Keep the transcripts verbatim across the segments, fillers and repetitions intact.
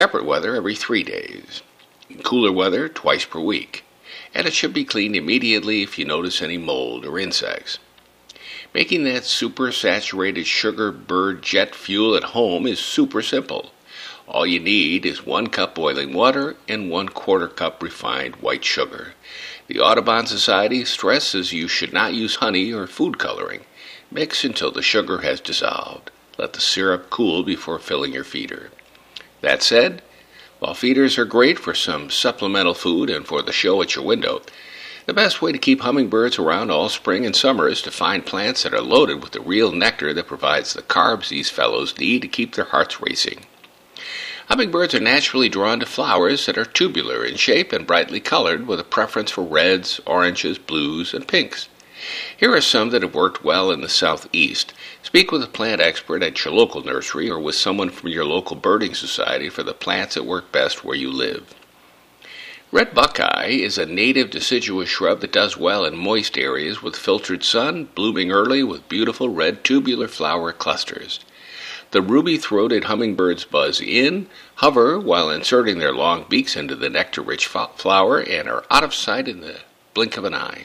Temperate weather every three days. Cooler weather twice per week. And it should be cleaned immediately if you notice any mold or insects. Making that super saturated sugar bird jet fuel at home is super simple. All you need is one cup boiling water and one quarter cup refined white sugar. The Audubon Society stresses you should not use honey or food coloring. Mix until the sugar has dissolved. Let the syrup cool before filling your feeder. That said, while feeders are great for some supplemental food and for the show at your window, the best way to keep hummingbirds around all spring and summer is to find plants that are loaded with the real nectar that provides the carbs these fellows need to keep their hearts racing. Hummingbirds are naturally drawn to flowers that are tubular in shape and brightly colored, with a preference for reds, oranges, blues, and pinks. Here are some that have worked well in the southeast. Speak with a plant expert at your local nursery or with someone from your local birding society for the plants that work best where you live. Red buckeye is a native deciduous shrub that does well in moist areas with filtered sun, blooming early with beautiful red tubular flower clusters. The ruby-throated hummingbirds buzz in, hover while inserting their long beaks into the nectar-rich flower, and are out of sight in the blink of an eye.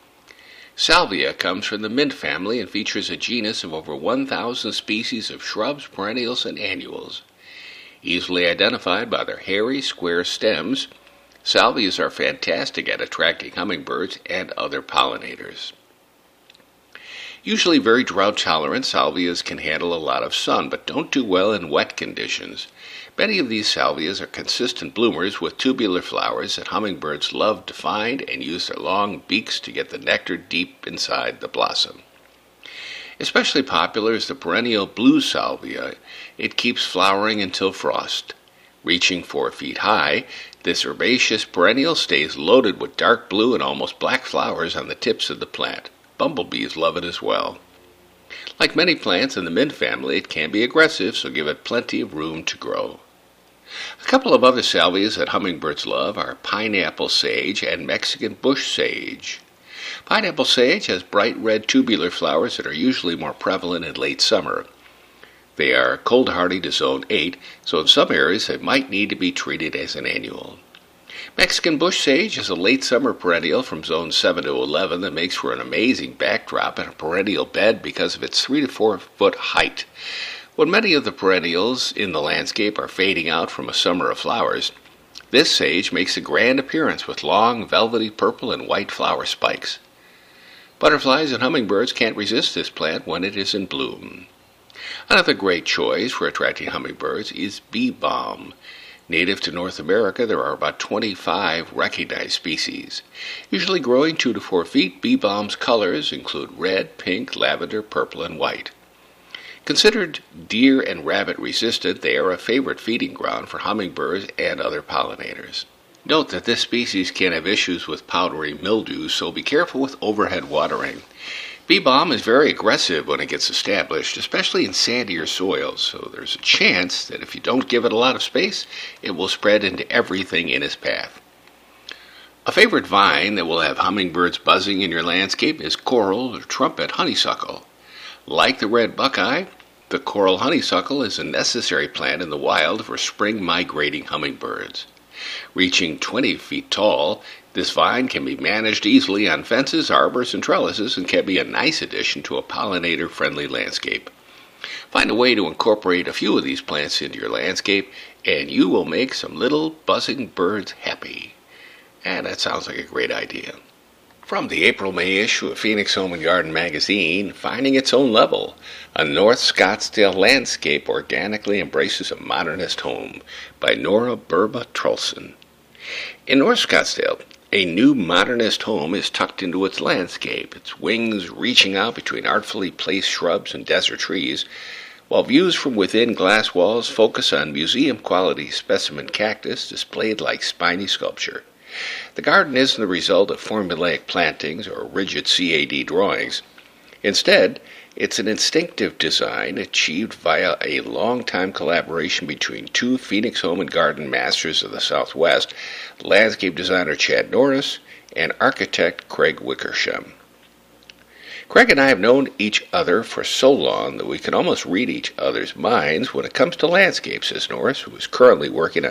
Salvia comes from the mint family and features a genus of over one thousand species of shrubs, perennials, and annuals. Easily identified by their hairy, square stems, salvias are fantastic at attracting hummingbirds and other pollinators. Usually very drought-tolerant, salvias can handle a lot of sun, but don't do well in wet conditions. Many of these salvias are consistent bloomers with tubular flowers that hummingbirds love to find and use their long beaks to get the nectar deep inside the blossom. Especially popular is the perennial blue salvia. It keeps flowering until frost. Reaching four feet high, this herbaceous perennial stays loaded with dark blue and almost black flowers on the tips of the plant. Bumblebees love it as well. Like many plants in the mint family, it can be aggressive, so give it plenty of room to grow. A couple of other salvias that hummingbirds love are pineapple sage and Mexican bush sage. Pineapple sage has bright red tubular flowers that are usually more prevalent in late summer. They are cold hardy to zone eight, so in some areas they might need to be treated as an annual. Mexican bush sage is a late summer perennial from zone seven to eleven that makes for an amazing backdrop in a perennial bed because of its three to four foot height. When many of the perennials in the landscape are fading out from a summer of flowers, this sage makes a grand appearance with long, velvety purple and white flower spikes. Butterflies and hummingbirds can't resist this plant when it is in bloom. Another great choice for attracting hummingbirds is bee balm. Native to North America, there are about twenty-five recognized species. Usually growing two to four feet, bee balm's colors include red, pink, lavender, purple, and white. Considered deer and rabbit resistant, they are a favorite feeding ground for hummingbirds and other pollinators. Note that this species can have issues with powdery mildew, so be careful with overhead watering. Bee balm is very aggressive when it gets established, especially in sandier soils, so there's a chance that if you don't give it a lot of space, it will spread into everything in its path. A favorite vine that will have hummingbirds buzzing in your landscape is coral or trumpet honeysuckle. Like the red buckeye, the coral honeysuckle is a necessary plant in the wild for spring migrating hummingbirds. Reaching twenty feet tall, this vine can be managed easily on fences, arbors, and trellises and can be a nice addition to a pollinator-friendly landscape. Find a way to incorporate a few of these plants into your landscape, and you will make some little buzzing birds happy. And that sounds like a great idea. From the April-May issue of Phoenix Home and Garden magazine, Finding Its Own Level, a North Scottsdale landscape organically embraces a modernist home, by Nora Burba Trulson. In North Scottsdale, a new modernist home is tucked into its landscape, its wings reaching out between artfully placed shrubs and desert trees, while views from within glass walls focus on museum-quality specimen cactus displayed like spiny sculpture. The garden isn't the result of formulaic plantings or rigid C A D drawings. Instead, it's an instinctive design achieved via a long-time collaboration between two Phoenix Home and Garden masters of the Southwest, landscape designer Chad Norris and architect Craig Wickersham. Craig and I have known each other for so long that we can almost read each other's minds when it comes to landscape, says Norris, who is currently working on